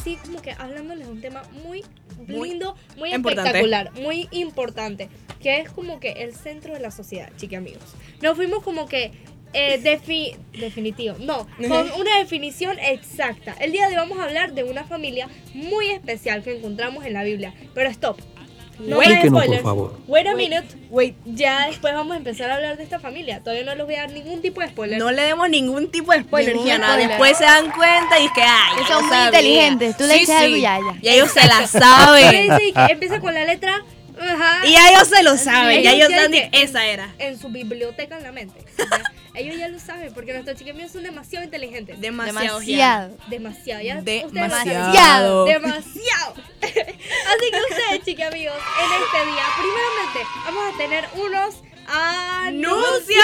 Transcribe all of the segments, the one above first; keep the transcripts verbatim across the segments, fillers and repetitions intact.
así como que hablándoles de un tema muy, Muy lindo, muy importante. espectacular, muy importante, que es como que el centro de la sociedad, chiqui amigos. Nos fuimos como que eh, defi- definitivo, no, con una definición exacta. El día de hoy vamos a hablar de una familia muy especial que encontramos en la Biblia, pero stop. No más Explíquenos, por spoilers. favor. Wait a Wait, minute. wait. Ya después vamos a empezar a hablar de esta familia. Todavía no les voy a dar ningún tipo de spoiler. No le demos ningún tipo de spoiler, Ningún Gianna. spoiler. Después se dan cuenta y es que, ay, Que ya son lo muy sabía. inteligentes. Tú le dices algo y ya, ya. Ya ellos se la Quiere saben. decir que empieza con la letra. Ajá. Y ya ellos se lo saben. Ya Ellos ellos ya saben que- que esa era. En su biblioteca en la mente. ¿Ya? Ellos ya lo saben porque nuestros chiquillos son demasiado inteligentes. Demasiado. Gianna. Demasiado. Demasiado. Ya Demasiado. ustedes lo saben. Demasiado. Demasiado. Así que ustedes, chiqui amigos, en este día, primeramente, vamos a tener unos anuncios.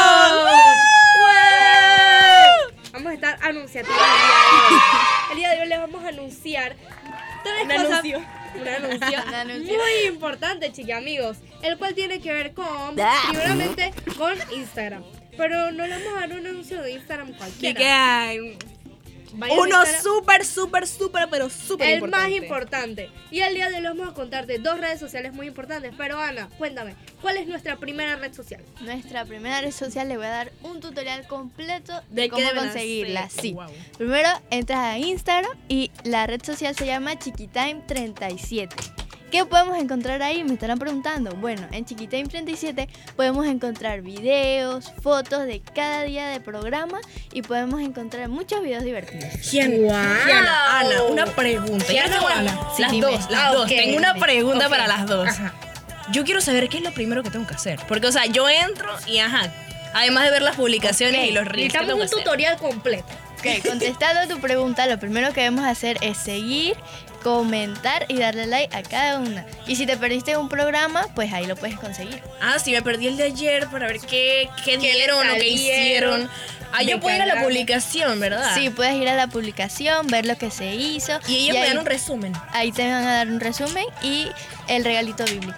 ¡Woo! Vamos a estar anunciativos el día de hoy. El día de hoy les vamos a anunciar tres Un cosas. anuncio. Un anuncio Un anuncio. muy importante, chiqui amigos, el cual tiene que ver con, primeramente, con Instagram. Pero no le vamos a dar un anuncio de Instagram Y cualquiera. que hay Vayan a uno Instagram. súper, súper, súper, pero súper El importante. más importante. Y el día de hoy les vamos a contar de dos redes sociales muy importantes. Pero Ana, cuéntame, ¿cuál es nuestra primera red social? Nuestra primera red social le voy a dar un tutorial completo ¿De de qué cómo deben conseguirla. hacer? Sí. Wow. Primero entras a Instagram y la red social se llama Chiquitime treinta y siete. ¿Qué podemos encontrar ahí? Me estarán preguntando. Bueno, en Chiquitime treinta y siete podemos encontrar videos, fotos de cada día de programa y podemos encontrar muchos videos divertidos. Gianna, Wow. Gianna, Ana, una pregunta. Ya Gianna tengo o una- Ana? Sí, las dime. dos, las Ah, dos. ok. Tengo una pregunta Ok. para las dos. Ajá. Yo quiero saber qué es lo primero que tengo que hacer. Porque, o sea, yo entro y, ajá, además de ver las publicaciones Ok. y los reels, ¿qué Necesitamos tengo que un hacer? tutorial completo. Ok, contestando a tu pregunta, lo primero que debemos hacer es seguir, comentar y darle like a cada una. Y si te perdiste un programa, pues ahí lo puedes conseguir. Ah, sí, me perdí el de ayer para ver qué, qué ¿Qué dieron o qué salieron? hicieron. Ah, yo puedo ir a la Descargar. publicación, ¿verdad? Sí, puedes ir a la publicación, ver lo que se hizo. Y ellos me ahí, dan un resumen. ahí te van a dar un resumen y el regalito bíblico.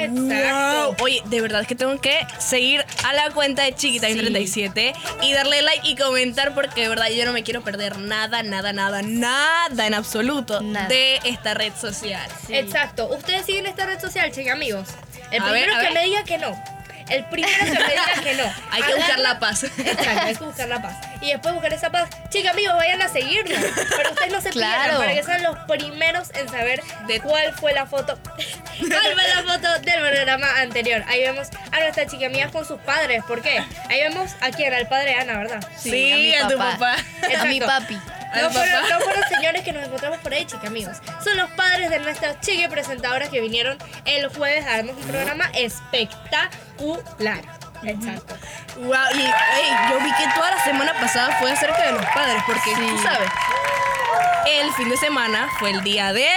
Exacto. Wow. Oye, de verdad que tengo que seguir a la cuenta de Chiquitime Sí. treinta y siete y darle like y comentar porque de verdad yo no me quiero perder nada, nada, nada, nada en absoluto Nada. de esta red social. Sí. Exacto. Ustedes siguen esta red social, chiqui amigos. El A primero ver, a que ver. me diga que no. El primero que me diga que no. Hay que buscar la paz. Exacto, hay que buscar la paz. Y después buscar esa paz. Chicos, amigos, vayan a seguirnos. Pero ustedes no se Claro. pierdan para que sean los primeros en saber de cuál fue la foto. ¿Cuál fue la foto del programa anterior? Ahí vemos a nuestras chicas amigas con sus padres. ¿Por qué? Ahí vemos a quién, al padre de Ana, ¿verdad? Sí, a tu papá. A mi Exacto. papi. No Al fueron, papá. no fueron señores que nos encontramos por ahí, chicas, amigos. Son los padres de nuestras chiqui presentadoras que vinieron el jueves a darnos un programa espectacular. Exacto. Wow, y ey, yo vi que toda la semana pasada fue acerca de los padres, porque Sí. tú sabes, el fin de semana fue el día del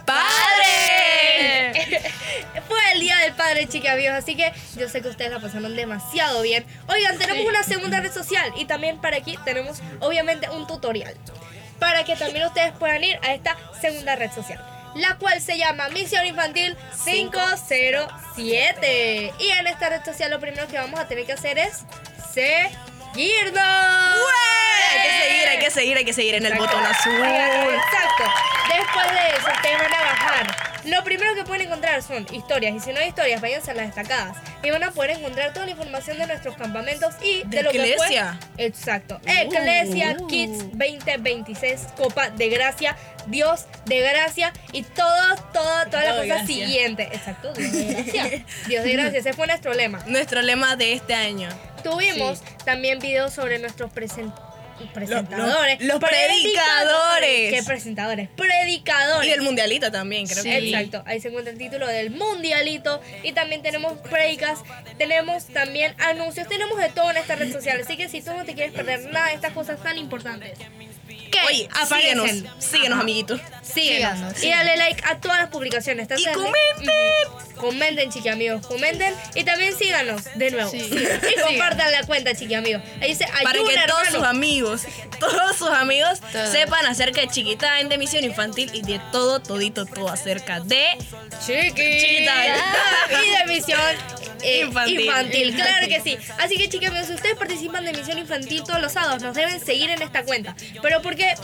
padre. Fue el día del padre, chicas, amigos. Así que yo sé que ustedes la pasaron demasiado bien. Oigan, tenemos una segunda red social. Y también para aquí tenemos, obviamente, un tutorial. Para que también ustedes puedan ir a esta segunda red social, la cual se llama Misión Infantil cinco cero siete. Y en esta red social lo primero que vamos a tener que hacer es seguirnos. Hay que seguir, hay que seguir, hay que seguir en el Exacto. botón azul. Exacto. Después de eso, ustedes van a bajar. Lo primero que pueden encontrar son historias. Y si no hay historias, váyanse a las destacadas. Y van a poder encontrar toda la información de nuestros campamentos y de, De lo que Iglesia. fue. Exacto. Iglesia Uh. Kids veinte veintiséis, Copa de Gracia, Dios de Gracia y todo, todo, toda la Todo de cosa gracia. siguiente. Exacto, Dios de Gracia. Dios de Gracia, ese fue nuestro lema. Nuestro lema de este año. Tuvimos también videos sobre nuestros present- presentadores. los predicadores. ¿Qué presentadores? Predicadores. Y del mundialito también, creo Sí. que. Exacto, ahí se encuentra el título del mundialito. Y también tenemos predicas, tenemos también anuncios, tenemos de todo en esta red social. Así que si tú no te quieres perder nada de estas cosas tan importantes, ¿qué? Oye, Aparecen. síguenos, síguenos, Ajá. amiguitos. Síguenos. Síganos, Y dale like a todas las publicaciones. Y tanto en- comenten. Ujú. Comenten, chiqui amigos. Comenten. Y también síganos de nuevo. Sí. Síganos. Y compartan la cuenta, chiqui amigos. Ahí dice Para ayuda, que todos hermano. sus amigos, todos sus amigos Todo. sepan acerca de Chiquitime, de Misión Infantil y de todo, todito, todo acerca de Chiqui. Chiquita. Y de misión eh, Infantil. infantil. Claro que sí. Así que, chicos, si ustedes participan de misión infantil todos los sábados, nos deben seguir en esta cuenta. Pero ¿por qué?